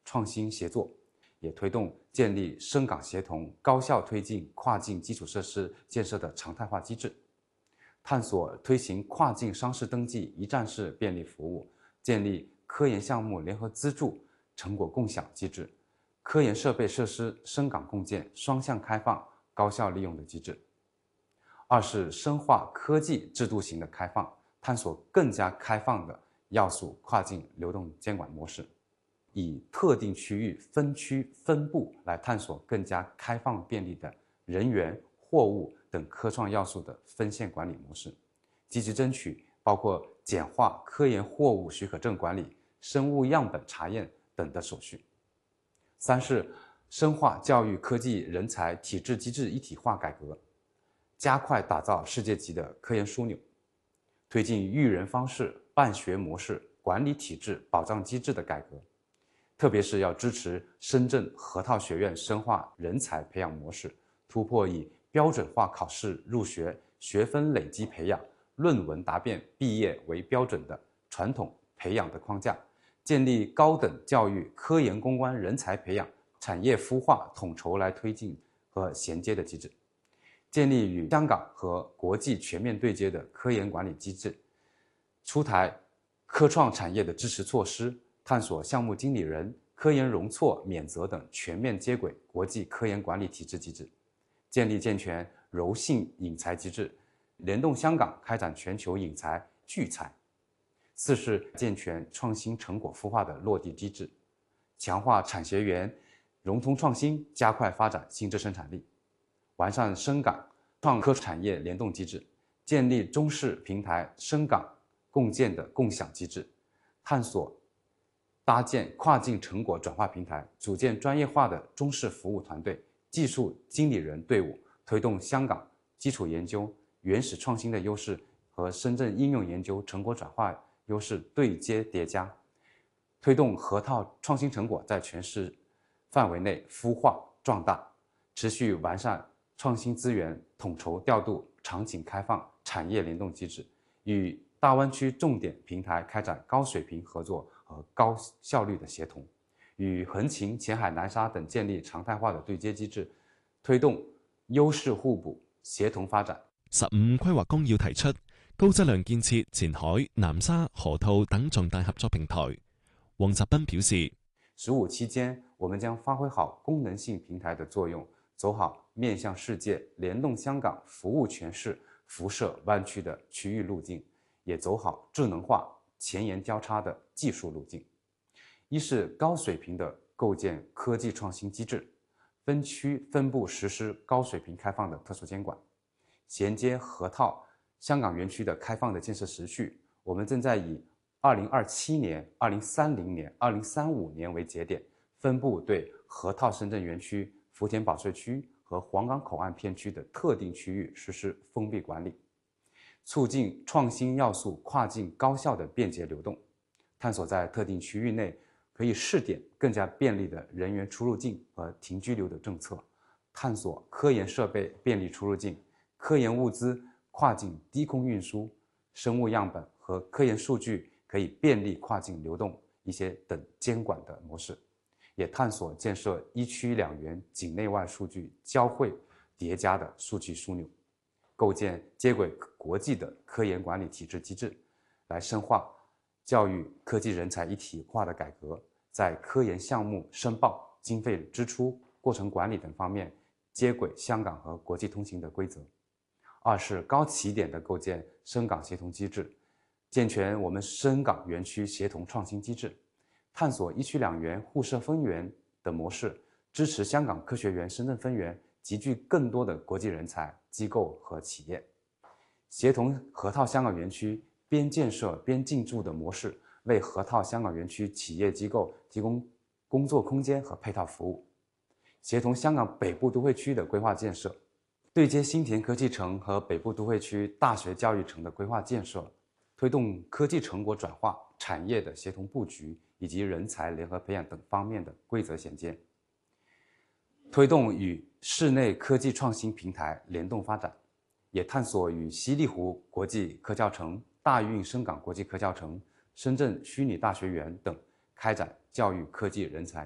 创新协作，也推动建立深港协同，高效推进跨境基础设施建设的常态化机制，探索推行跨境商事登记一站式便利服务，建立科研项目联合资助、成果共享机制，科研设备设施深港共建、双向开放、高效利用的机制。二是深化科技制度型的开放，探索更加开放的要素跨境流动监管模式，以特定区域分区分部来探索更加开放便利的人员、货物等科创要素的分线管理模式，积极争取包括简化科研货物许可证管理、生物样本查验等的手续。三是深化教育科技人才体制机制一体化改革，加快打造世界级的科研枢纽，推进育人方式、办学模式、管理体制、保障机制的改革，特别是要支持深圳河套学院深化人才培养模式，突破以标准化考试入学、学分累积培养、论文答辩毕业为标准的传统培养的框架，建立高等教育科研攻关人才培养、产业孵化统筹来推进和衔接的机制，建立与香港和国际全面对接的科研管理机制，出台科创产业的支持措施，探索项目经理人、科研容错免责等全面接轨国际科研管理体制机制，建立健全柔性引才机制，联动香港开展全球引才聚才。四是健全创新成果孵化的落地机制，强化产学研融通创新，加快发展新质生产力，完善深港创科产业联动机制，建立中式平台深港共建的共享机制，探索搭建跨境成果转化平台，组建专业化的中式服务团队、技术经理人队伍，推动香港基础研究原始创新的优势和深圳应用研究成果转化优势对接叠加，推动河套创新成果在全市范围内孵化壮大，持续完善创新资源统筹调度、场景开放、产业联动机制，与大湾区重点平台开展高水平合作和高效率的协同，与横琴、前海、南沙等建立常态化的對接機制，推動優勢互補、協同發展。 15規劃綱要提出高質量建設前海、南沙、河套等重大合作平台。黃澤斌表示 ，15期間，我們將發揮好功能性平台的作用，走好面向世界、聯動香港、服務全市、輻射灣區的區域路徑，也走好智能化、前沿交叉的技術路徑。一是高水平的構建科技創新機制，分區分部實施高水平開放的特殊監管，銜接河套香港園區的開放的建設時序，我們正在以2027年、2030年、2035年為節點，分步對河套深圳園區、福田保稅區和皇崗口岸片區的特定區域實施封閉管理，促進創新要素跨境高效的便捷流動，探索在特定區域內可以試點更加便利的人員出入境和停居留的政策，探索科研設備便利出入境、科研物資跨境低空運輸、生物樣本和科研數據可以便利跨境流動一些等監管的模式，也探索建設一區兩園境內外數據交匯疊加的數據樞紐，構建接軌國際的科研管理體制機制，來深化教育科技人才一體化的改革，在科研項目申報、經費支出、過程管理等方面接軌香港和國際通行的規則。二是高起點的構建深港協同機制，健全我們深港園區協同創新機制，探索一區兩園互設分園的模式，支持香港科學園深圳分園集聚更多的國際人才、機構和企業，協同河套香港園區邊建設邊進駐的模式，為河套香港園區企業機構提供工作空間和配套服務，協同香港北部都會區的規劃建設，對接新田科技城和北部都會區大學教育城的規劃建設，推動科技成果轉化、產業的協同布局以及人才聯合培養等方面的規則銜接，推動與室內科技創新平台聯動發展，也探索與西麗湖國際科教城、大運深港國際科教城、深圳虛擬大學園等開展教育科技人才